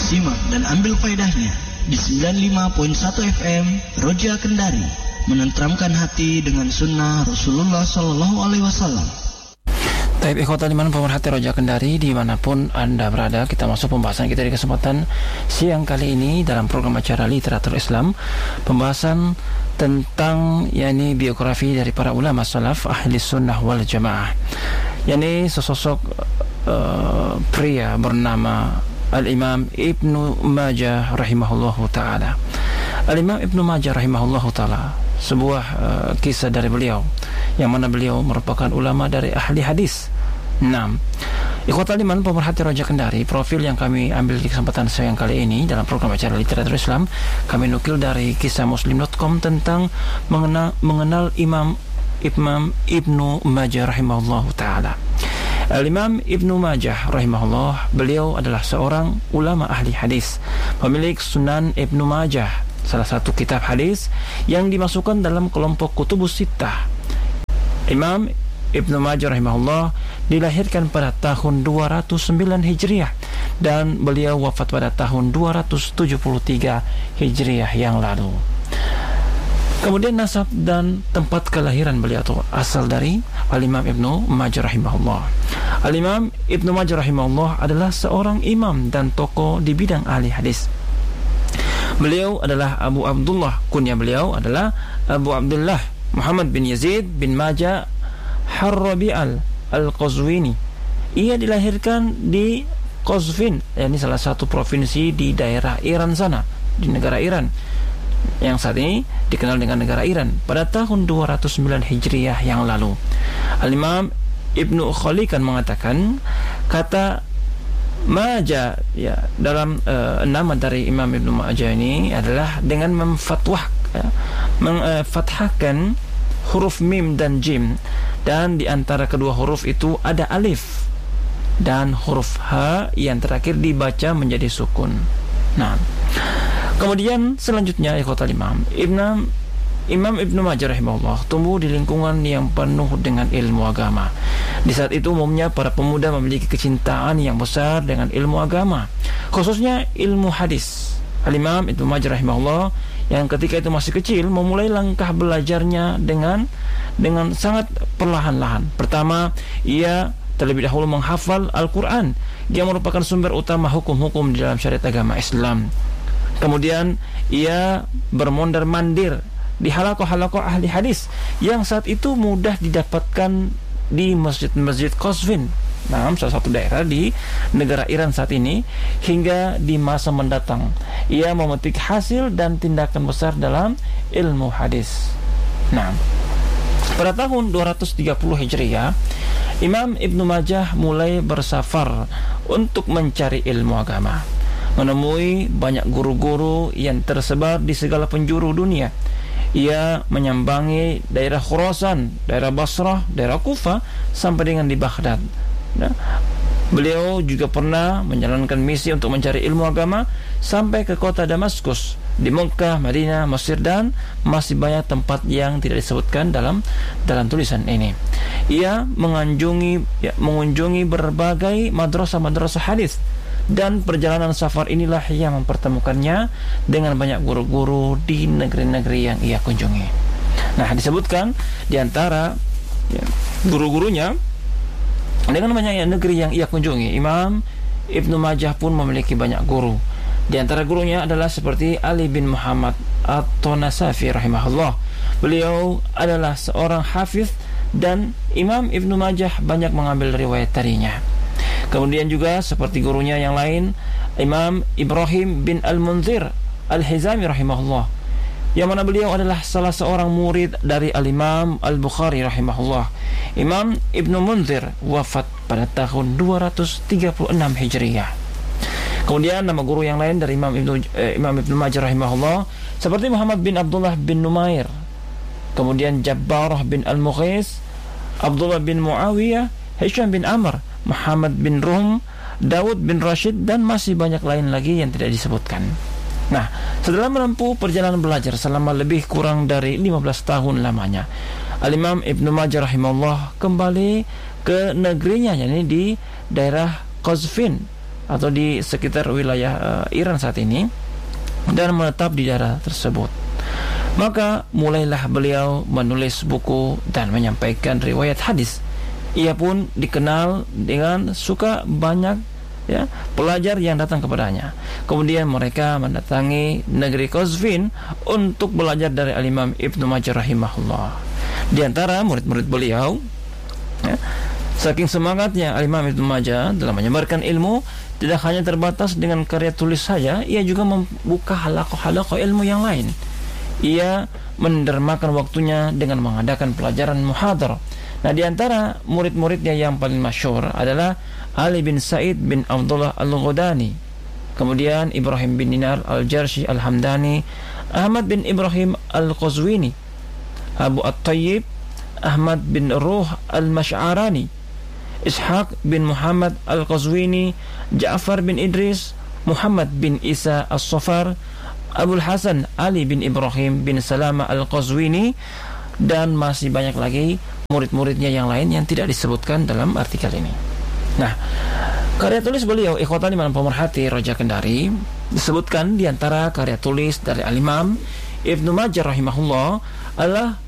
Simak dan ambil faedahnya di 95.1 FM Roja Kendari, menenteramkan hati dengan sunnah Rasulullah SAW. Taib ikhwatal iman pemerhati Roja Kendari dimanapun Anda berada, kita masuk pembahasan kita di kesempatan siang kali ini dalam program acara Literatur Islam, pembahasan tentang yakni biografi dari para ulama salaf ahli sunnah wal jamaah, yakni sesosok pria bernama Al-Imam Ibnu Majah rahimahullahu ta'ala. Al-Imam Ibnu Majah rahimahullahu ta'ala, sebuah kisah dari beliau, yang mana beliau merupakan ulama dari ahli hadis. Nah, ikhwatal iman pemerhati Roja Kendari, profil yang kami ambil di kesempatan siang kali ini dalam program acara Literatur Islam, kami nukil dari kisah muslim.com tentang mengenal Imam Ibnu Majah rahimahullahu ta'ala. Al-Imam Ibnu Majah rahimahullah, beliau adalah seorang ulama ahli hadis, pemilik Sunan Ibnu Majah, salah satu kitab hadis yang dimasukkan dalam kelompok Kutubus Sittah. Imam Ibnu Majah rahimahullah dilahirkan pada tahun 209 Hijriah dan beliau wafat pada tahun 273 Hijriah yang lalu. Kemudian nasab dan tempat kelahiran beliau atau asal dari Al-Imam Ibnu Majah rahimahullah. Al-Imam Ibnu Majah rahimahullah adalah seorang imam dan tokoh di bidang ahli hadis. Beliau adalah Abu Abdullah, kunyah beliau adalah Abu Abdullah Muhammad bin Yazid bin Majah Harrabi al-Qazwini. Ia dilahirkan di Qazvin, yakni salah satu provinsi di daerah Iran sana, di negara Iran, yang saat ini dikenal dengan negara Iran, pada tahun 209 Hijriah yang lalu. Al-Imam Ibnu Khalikan mengatakan kata Majah ya, dalam nama dari Imam Ibnu Majah ini adalah dengan memfathahkan huruf mim dan jim, dan di antara kedua huruf itu ada alif, dan huruf ha yang terakhir dibaca menjadi sukun. Nah, kemudian selanjutnya ikhwatal Imam Ibnu Majah rahimahullah tumbuh di lingkungan yang penuh dengan ilmu agama. Di saat itu umumnya para pemuda memiliki kecintaan yang besar dengan ilmu agama, khususnya ilmu hadis. Al-Imam Ibnu Majah rahimahullah yang ketika itu masih kecil memulai langkah belajarnya dengan sangat perlahan-lahan. Pertama, ia terlebih dahulu menghafal Al-Quran yang merupakan sumber utama hukum-hukum di dalam syariat agama Islam. Kemudian ia bermondar-mandir di halaqah-halaqah ahli hadis yang saat itu mudah didapatkan di masjid-masjid Qazvin, nah, salah satu daerah di negara Iran saat ini. Hingga di masa mendatang ia memetik hasil dan tindakan besar dalam ilmu hadis. Nah, pada tahun 230 Hijriah, Imam Ibnu Majah mulai bersafar untuk mencari ilmu agama, menemui banyak guru-guru yang tersebar di segala penjuru dunia. Ia menyambangi daerah Khurasan, daerah Basrah, daerah Kufah, sampai dengan di Baghdad. Nah, beliau juga pernah menjalankan misi untuk mencari ilmu agama sampai ke kota Damaskus, di Mekah, Madinah, Mesir, dan masih banyak tempat yang tidak disebutkan dalam tulisan ini. Ia mengunjungi berbagai madrasah-madrasah hadis, dan perjalanan safar inilah yang mempertemukannya dengan banyak guru-guru di negeri-negeri yang ia kunjungi. Nah, disebutkan di antara guru-gurunya dengan banyak negeri yang ia kunjungi, Imam Ibnu Majah pun memiliki banyak guru. Di antara gurunya adalah seperti Ali bin Muhammad At-Tanasafi rahimahullah. Beliau adalah seorang hafiz dan Imam Ibnu Majah banyak mengambil riwayat darinya. Kemudian juga seperti gurunya yang lain, Imam Ibrahim bin Al-Munzir Al-Hizami rahimahullah, yang mana beliau adalah salah seorang murid dari Al-Imam Al-Bukhari rahimahullah. Imam Ibnu Munzir wafat pada tahun 236 Hijriah. Kemudian nama guru yang lain dari Imam Ibnu Majah rahimahullah seperti Muhammad bin Abdullah bin Numair, kemudian Jabbarah bin Al-Mughis, Abdullah bin Muawiyah, Hisham bin Amr, Muhammad bin Rum, Daud bin Rashid, dan masih banyak lain lagi yang tidak disebutkan. Nah, setelah menempuh perjalanan belajar selama lebih kurang dari 15 tahun lamanya, Al-Imam Ibnu Majah rahimahullah kembali ke negerinya, yakni di daerah Qazvin, atau di sekitar wilayah Iran saat ini dan menetap di daerah tersebut. Maka mulailah beliau menulis buku dan menyampaikan riwayat hadis. Ia pun dikenal dengan suka banyak pelajar yang datang kepadanya. Kemudian mereka mendatangi negeri Qazvin untuk belajar dari Al-Imam Ibnu Majah rahimahullah. Di antara murid-murid beliau, saking semangatnya Al-Imam Ibnu Majah dalam menyebarkan ilmu, tidak hanya terbatas dengan karya tulis saja, ia juga membuka halaqah-halaqah ilmu yang lain. Ia mendermakan waktunya dengan mengadakan pelajaran muhadharah. Nah, di antara murid-muridnya yang paling masyhur adalah Ali bin Said bin Abdullah Al-Ghudani, kemudian Ibrahim bin Dinar Al-Jarshi Al-Hamdani, Ahmad bin Ibrahim Al-Qazwini, Abu At-Tayyib Ahmad bin Ruh Al-Mash'arani, Ishaq bin Muhammad Al-Qazwini, Ja'far bin Idris, Muhammad bin Isa As-Safar, Abul Hasan Ali bin Ibrahim bin Salama Al-Qazwini, dan masih banyak lagi murid-muridnya yang lain yang tidak disebutkan dalam artikel ini. Nah, karya tulis beliau, ikhwatan iman pemerhati Roja Kendari, disebutkan di antara karya tulis dari Al-Imam Ibnu Majah rahimahullah adalah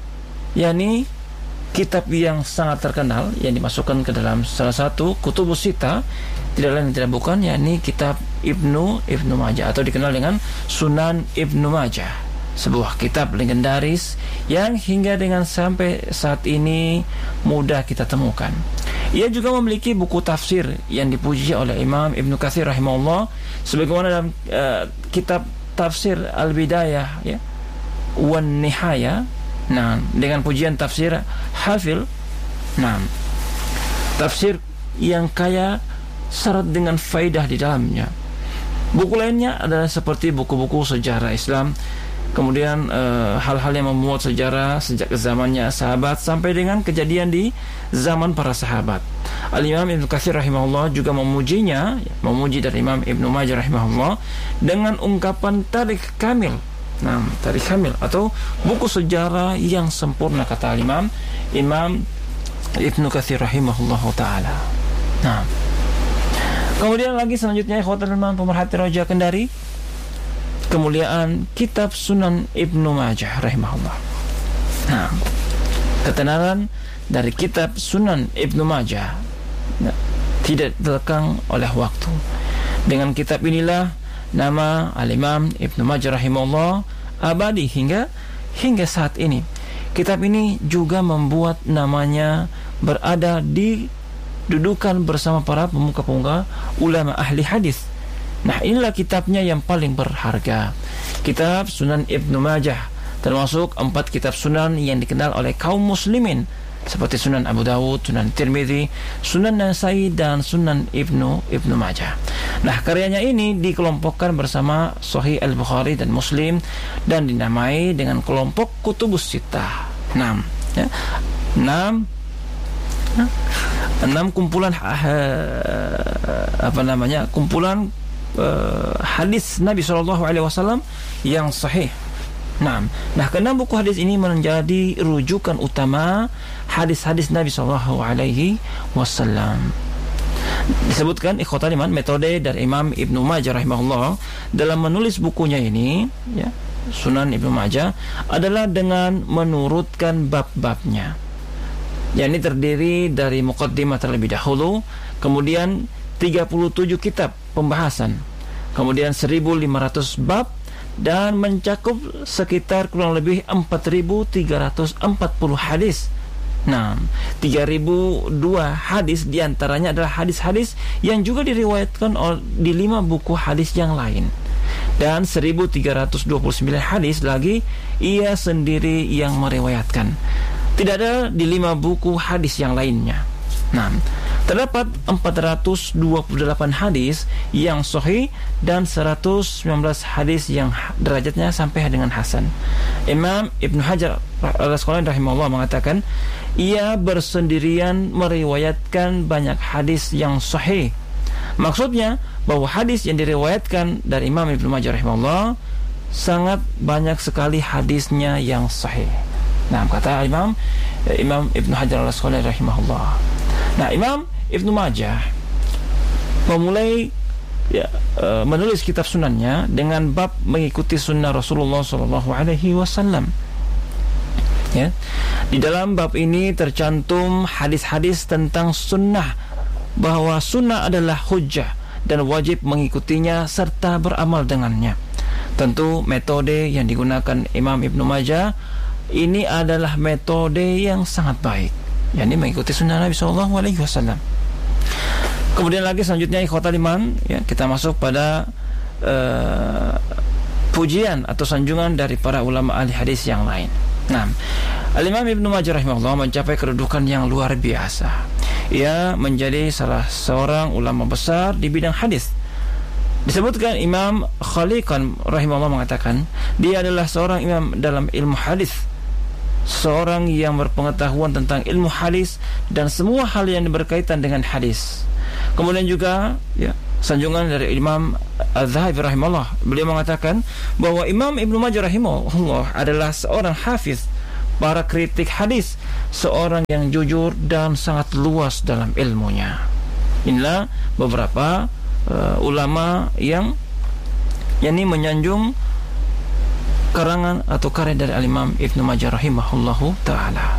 kitab yang sangat terkenal yang dimasukkan ke dalam salah satu kutubus sita, tidak lain tidak bukan kitab Ibnu Majah atau dikenal dengan Sunan Ibnu Majah, sebuah kitab legendaris yang hingga dengan sampai saat ini mudah kita temukan. Ia juga memiliki buku tafsir yang dipuji oleh Imam Ibnu Katsir rahimahullah, sebagaimana dalam kitab tafsir Al-Bidayah wan Nihaya. Nah, dengan pujian tafsir Hafil. Nah, tafsir yang kaya syarat dengan faidah di dalamnya. Buku lainnya adalah seperti buku-buku sejarah Islam, kemudian hal-hal yang memuat sejarah sejak zamannya sahabat sampai dengan kejadian di zaman para sahabat. Al-Imam Ibnu Katsir rahimahullah juga memuji dari Imam Ibnu Majah rahimahullah dengan ungkapan tarikh kamil. Nah, tarikh kamil atau buku sejarah yang sempurna, kata Imam Ibnu Katsir rahimahullah taala. Nah, kemudian lagi selanjutnya ikhwatul iman pemerhati Roja Kendari, kemuliaan kitab Sunan Ibnu Majah rahimahullah. Nah, ketenaran dari kitab Sunan Ibnu Majah tidak dilekang oleh waktu. Dengan kitab inilah nama Al-Imam Ibnu Majah rahimahullah abadi hingga saat ini. Kitab ini juga membuat namanya berada di dudukan bersama para pemuka-pemuka ulama ahli hadis. Nah, inilah kitabnya yang paling berharga, kitab Sunan Ibnu Majah, termasuk 4 kitab sunan yang dikenal oleh kaum muslimin seperti Sunan Abu Dawud, Sunan Tirmidzi, Sunan Nasai, dan Sunan Ibnu Majah. Nah, karyanya ini dikelompokkan bersama Sahih Al-Bukhari dan Muslim dan dinamai dengan kelompok Kutubus Sittah. 6 kumpulan kumpulan hadis Nabi SAW yang sahih. Nah, ke-6 buku hadis ini menjadi rujukan utama hadis-hadis Nabi SAW. Disebutkan ikhwatal iman metode dari Imam Ibnu Majah rahimahullah dalam menulis bukunya ini, Sunan Ibnu Majah, adalah dengan menurutkan bab-babnya. Ini terdiri dari muqaddimah terlebih dahulu, kemudian 37 kitab pembahasan, kemudian 1.500 bab, dan mencakup sekitar kurang lebih 4.340 hadis. Nah, 3.002 hadis diantaranya adalah hadis-hadis yang juga diriwayatkan di 5 buku hadis yang lain, dan 1.329 hadis lagi ia sendiri yang meriwayatkan, tidak ada di 5 buku hadis yang lainnya. Nah, terdapat 428 hadis yang sahih dan 119 hadis yang derajatnya sampai dengan hasan. Imam Ibnu Hajar Al-Asqalani rahimahullah mengatakan, ia bersendirian meriwayatkan banyak hadis yang sahih. Maksudnya bahwa hadis yang diriwayatkan dari Imam Ibnu Majah rahimahullah sangat banyak sekali hadisnya yang sahih. Nah, kata Imam Ibnu Hajar Al-Asqalani rahimahullah. Nah, Imam Ibnu Majah memulai menulis kitab sunannya dengan bab mengikuti sunnah Rasulullah SAW. Ya. Di dalam bab ini tercantum hadis-hadis tentang sunnah, bahwa sunnah adalah hujjah dan wajib mengikutinya serta beramal dengannya. Tentu metode yang digunakan Imam Ibnu Majah ini adalah metode yang sangat baik, yakni mengikuti sunnah Nabi SAW. Kemudian lagi selanjutnya ikhwatal iman, ya, kita masuk pada pujian atau sanjungan dari para ulama ahli hadis yang lain. Nah, Al-Imam Ibnu Majah rahimahullah mencapai kedudukan yang luar biasa. Ia menjadi salah seorang ulama besar di bidang hadis. Disebutkan Imam Khaliqan rahimahullah mengatakan, dia adalah seorang imam dalam ilmu hadis, seorang yang berpengetahuan tentang ilmu hadis dan semua hal yang berkaitan dengan hadis. Kemudian juga, ya, sanjungan dari Imam Az-Zahabi rahimahullah, beliau mengatakan bahwa Imam Ibnu Majah rahimahullah adalah seorang hafiz, para kritik hadis, seorang yang jujur dan sangat luas dalam ilmunya. Inilah beberapa ulama yang menyanjung karangan atau karya dari Al-Imam Ibnu Majah rahimahullahu ta'ala.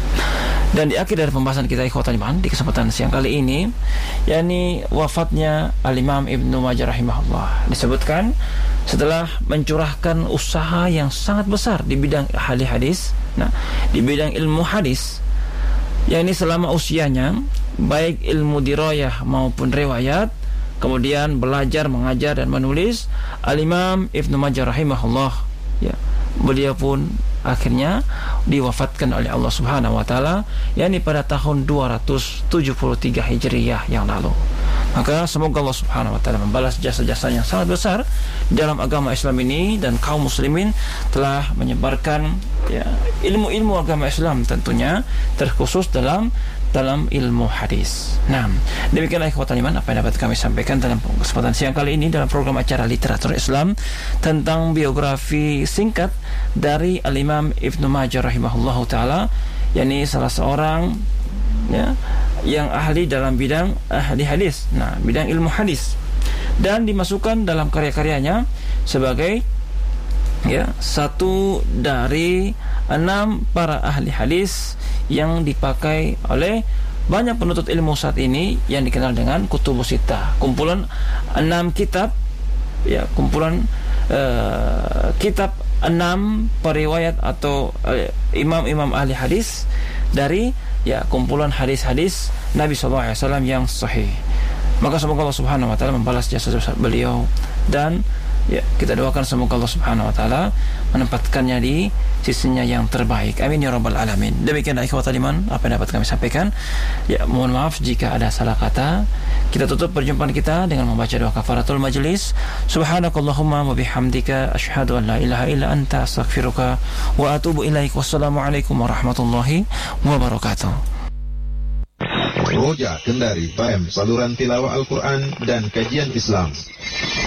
Dan di akhir dari pembahasan kita ikhwatal iman di kesempatan siang kali ini, yakni wafatnya Al-Imam Ibnu Majah rahimahullah, disebutkan setelah mencurahkan usaha yang sangat besar di bidang ahli hadis, di bidang ilmu hadis, yakni selama usianya baik ilmu dirayah maupun riwayat, kemudian belajar, mengajar dan menulis, Al-Imam Ibnu Majah rahimahullah, ya, beliau pun akhirnya diwafatkan oleh Allah Subhanahu wa taala, yakni pada tahun 273 Hijriyah yang lalu. Maka semoga Allah Subhanahu wa taala membalas jasa-jasa yang sangat besar dalam agama Islam ini, dan kaum muslimin telah menyebarkan, ya, ilmu-ilmu agama Islam, tentunya terkhusus dalam ilmu hadis. Nah, demikianlah ikhwatal iman apa yang dapat kami sampaikan dalam kesempatan siang kali ini dalam program acara Literatur Islam tentang biografi singkat dari Al-Imam Ibnu Majah rahimahullahu taala, yakni salah seorang, ya, yang ahli dalam bidang ahli hadis, bidang ilmu hadis, dan dimasukkan dalam karya-karyanya sebagai, ya, satu dari 6 para ahli hadis yang dipakai oleh banyak penuntut ilmu saat ini yang dikenal dengan Kutubus Sittah, kumpulan 6 kitab, ya, kumpulan kitab 6 periwayat atau imam-imam ahli hadis dari, ya, kumpulan hadis-hadis Nabi SAW yang sahih. Maka semoga Allah Subhanahu wa taala membalas jasa beliau, dan, ya, kita doakan semoga Allah Subhanahu wa taala menempatkannya di sisinya yang terbaik. Amin ya rabbal alamin. Demikianlah ikhwatal iman apa yang dapat kami sampaikan. Ya, mohon maaf jika ada salah kata. Kita tutup perjumpaan kita dengan membaca doa kafaratul majlis. Subhanakallahumma wa bihamdika asyhadu an la ilaha illa anta astaghfiruka wa atubu ilaik. Wassalamualaikum warahmatullahi wabarakatuh. Roja Kendari FM, saluran tilawah Al-Quran dan kajian Islam.